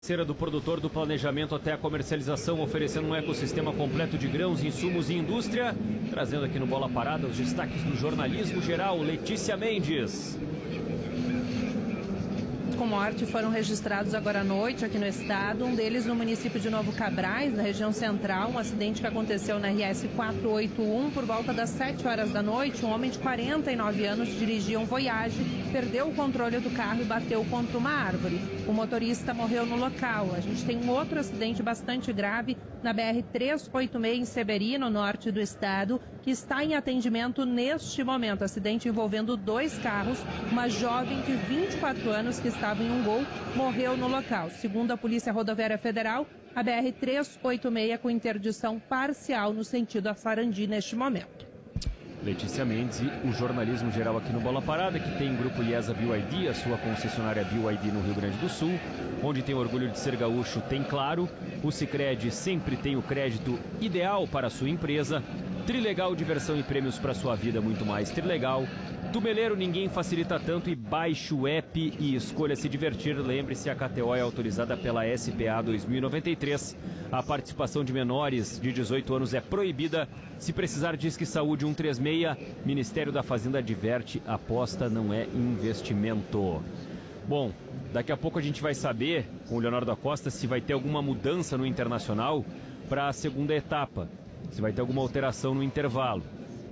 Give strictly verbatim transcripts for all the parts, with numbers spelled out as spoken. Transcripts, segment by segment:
Financeira do produtor do planejamento até a comercialização, oferecendo um ecossistema completo de grãos, insumos e indústria. Trazendo aqui no Bola Parada os destaques do jornalismo geral, Letícia Mendes. Com morte foram registrados agora à noite aqui no estado, um deles no município de Novo Cabrais, na região central, um acidente que aconteceu na R S quatrocentos e oitenta e um por volta das sete horas da noite. Um homem de quarenta e nove anos dirigia um Voyage, perdeu o controle do carro e bateu contra uma árvore. O motorista morreu no local. A gente tem um outro acidente bastante grave na B R trezentos e oitenta e seis em Seberi, no norte do estado, que está em atendimento neste momento. Acidente envolvendo dois carros. Uma jovem de vinte e quatro anos que estava em um Gol morreu no local. Segundo a Polícia Rodoviária Federal, a B R trezentos e oitenta e seis com interdição parcial no sentido a Sarandi neste momento. Letícia Mendes e o jornalismo geral aqui no Bola Parada, que tem Grupo IESA B Y D, a sua concessionária B Y D no Rio Grande do Sul, onde tem orgulho de ser gaúcho, tem Claro. O Sicredi sempre tem o crédito ideal para a sua empresa. Trilegal, diversão e prêmios para sua vida, muito mais Trilegal. Tumeleiro, ninguém facilita tanto, e baixe o app e escolha se divertir. Lembre-se, a K T O é autorizada pela S P A dois mil e noventa e três. A participação de menores de dezoito anos é proibida. Se precisar, Disque Saúde um três seis. Ministério da Fazenda adverte, aposta não é investimento. Bom, daqui a pouco a gente vai saber, com o Leonardo Acosta, se vai ter alguma mudança no Internacional para a segunda etapa. Se vai ter alguma alteração no intervalo.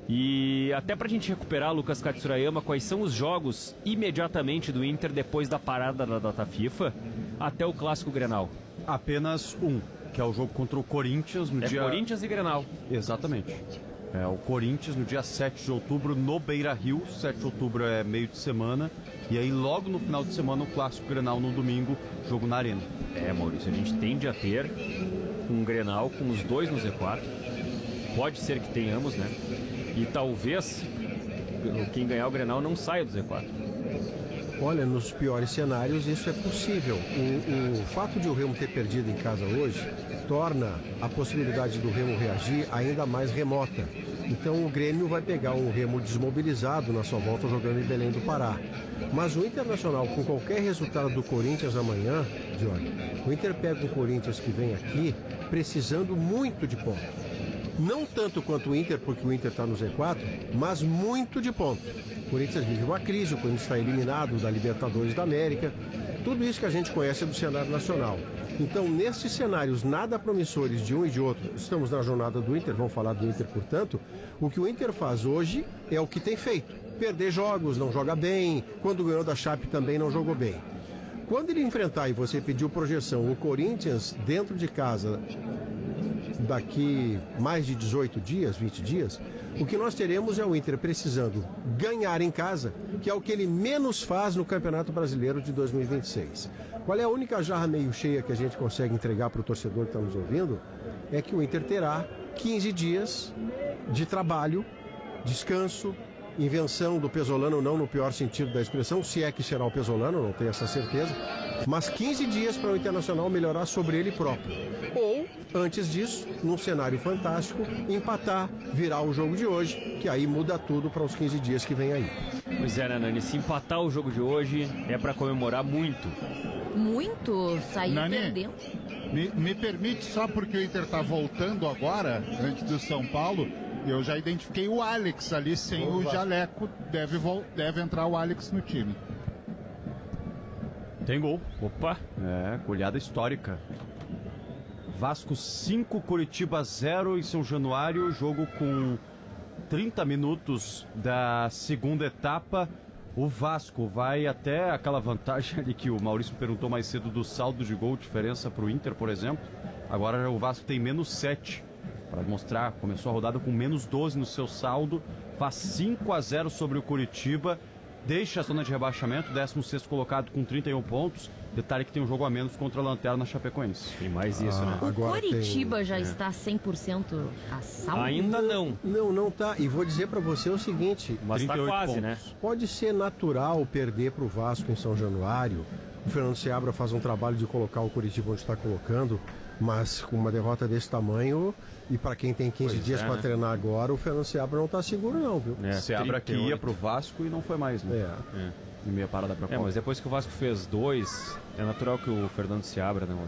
E até pra gente recuperar, Lucas Katsurayama, quais são os jogos imediatamente do Inter depois da parada da data FIFA até o Clássico Grenal? Apenas um, que é o jogo contra o Corinthians no é dia... Corinthians e Grenal. Exatamente. É o Corinthians no dia sete de outubro no Beira-Rio. sete de outubro é meio de semana. E aí logo no final de semana o Clássico Grenal no domingo, jogo na Arena. É, Maurício, a gente tende a ter um Grenal com os dois no Z quatro. Pode ser que tenhamos, né? E talvez quem ganhar o Grenal não saia do Z quatro. Olha, nos piores cenários isso é possível. O, o fato de o Remo ter perdido em casa hoje torna a possibilidade do Remo reagir ainda mais remota. Então o Grêmio vai pegar um Remo desmobilizado na sua volta jogando em Belém do Pará. Mas o Internacional, com qualquer resultado do Corinthians amanhã, Johnny, o Inter pega um Corinthians que vem aqui precisando muito de pontos. Não tanto quanto o Inter, porque o Inter está no Z quatro, mas muito de ponto. O Corinthians vive uma crise, o Corinthians está eliminado da Libertadores da América. Tudo isso que a gente conhece é do cenário nacional. Então, nesses cenários nada promissores de um e de outro, estamos na jornada do Inter, vamos falar do Inter, portanto, o que o Inter faz hoje é o que tem feito. Perder jogos, não joga bem, quando ganhou da Chape também não jogou bem. Quando ele enfrentar, e você pediu projeção, o Corinthians dentro de casa daqui mais de dezoito dias, vinte dias, o que nós teremos é o Inter precisando ganhar em casa, que é o que ele menos faz no Campeonato Brasileiro de dois mil e vinte e seis. Qual é a única jarra meio cheia que a gente consegue entregar para o torcedor que está nos ouvindo? É que o Inter terá quinze dias de trabalho, descanso, invenção do Pesolano, não no pior sentido da expressão, se é que será o Pesolano, não tenho essa certeza, mas quinze dias para o Internacional melhorar sobre ele próprio. Ou, antes disso, num cenário fantástico, empatar, virar o jogo de hoje, que aí muda tudo para os quinze dias que vem aí. Pois é, né, Nani? Se empatar o jogo de hoje é para comemorar muito. Muito? Sair Nani, perdendo. Me, me permite, só porque o Inter tá voltando agora, antes do São Paulo, eu já identifiquei o Alex ali sem o jaleco, deve, vol- deve entrar o Alex no time. Tem gol. Opa! É, goleada histórica. Vasco cinco, Curitiba zero em São Januário, jogo com trinta minutos da segunda etapa. O Vasco vai até aquela vantagem ali que o Maurício perguntou mais cedo do saldo de gol, diferença para o Inter, por exemplo. Agora o Vasco tem menos sete, para mostrar, começou a rodada com menos doze no seu saldo, faz cinco a zero sobre o Curitiba, deixa a zona de rebaixamento, décimo sexto colocado com trinta e um pontos. Detalhe que tem um jogo a menos contra a Lanterna Chapecoense. Tem mais isso, ah, né? O Agora Coritiba tem... já é. está cem por cento a salvo? Ainda não. Não, não tá. E vou dizer para você o seguinte, Mas tá quase, pontos. né? pode ser natural perder para o Vasco em São Januário. O Fernando Seabra faz um trabalho de colocar o Coritiba onde está colocando, mas com uma derrota desse tamanho, e para quem tem quinze Pois dias é, para né? treinar agora, o Fernando Seabra não está seguro não, viu? É, Seabra que trinta e oito. ia pro Vasco e não foi mais, né? É. Em meia parada pra É, mas depois que o Vasco fez dois, É natural que o Fernando Seabra não,